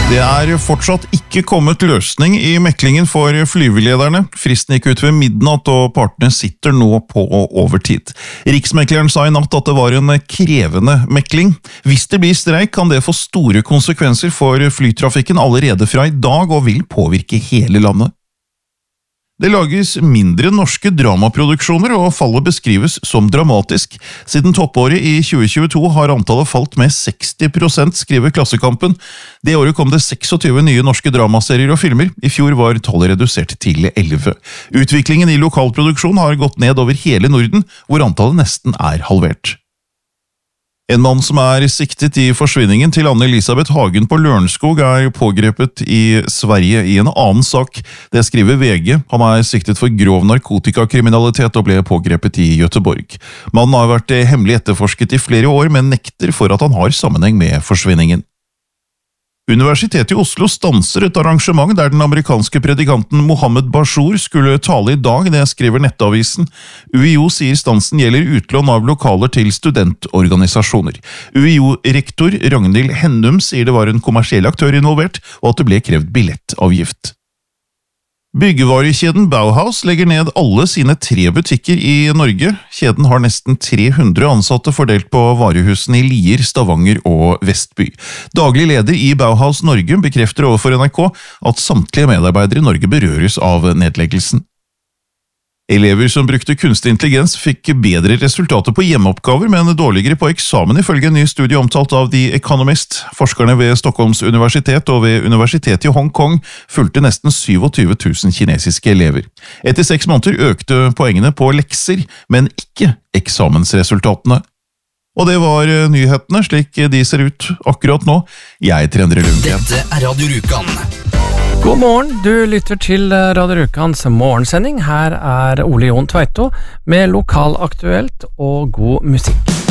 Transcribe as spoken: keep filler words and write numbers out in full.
Det er fortsatt ikke kommet løsning i meklingen for flyvelederne. Fristen gikk ut ved midnatt, og partene sitter nå på overtid. Riksmekleren sa i natt at det var en krevende mekling. Hvis det blir streik, kan det få store konsekvenser for flytrafikken allerede fra i dag, og vil påvirke hele landet. Det lages mindre norske dramaproduksjoner, og fallet beskrives som dramatisk. Siden toppåret i tjue tjueto har antallet falt med seksti prosent, skriver Klassekampen. Det året kom det tjueseks nye norske dramaserier og filmer. I fjor var tallet redusert til elleve. Utviklingen i lokalproduksjon har gått ned over hele Norden, hvor antallet nesten er halvert. En mann som er siktet i forsvinningen til Anne-Elisabeth Hagen på Lørenskog er pågrepet i Sverige i en annen sak. Det skriver V G. Han er siktet for grov narkotikakriminalitet og ble pågrepet i Göteborg. Mannen har vært hemmelig etterforsket i flere år, men nekter for at han har sammenheng med forsvinningen. Universitetet i Oslo stanser et arrangement der den amerikanske predikanten Mohammed Bashour skulle tale i dag, det skriver Nettavisen. U I O sier stansen gjelder utlån av lokaler til studentorganisasjoner. U I O-rektor Ragnhild Hennum sier det var en kommersiell aktør involvert, og at det ble krevd billettavgift. Byggevarekjeden Bauhaus legger ned alle sine tre butikker i Norge. Kjeden har nesten tre hundre ansatte fordelt på varehusene i Lier, Stavanger og Vestby. Daglig leder i Bauhaus Norge bekrefter overfor N R K at samtlige medarbeidere i Norge berøres av nedleggelsen. Elever som brukte kunstig intelligens fikk bedre resultater på hjemmeoppgaver, men dårligere på eksamen ifølge en ny studie omtalt av The Economist. Forskerne ved Stockholms universitet og ved universitetet i Hong Kong fulgte nesten tjuesyv tusen kinesiske elever. Etter seks måneder økte poengene på lekser, men ikke eksamensresultatene. Og det var nyhetene slik de ser ut akkurat nå. Jeg heter Endre Lund. Dette er Radio Rjukan. God morgen, du lytter til Radio Rjukans morgensending. Her er Ole Jon Tveito med lokalaktuelt og god musikk.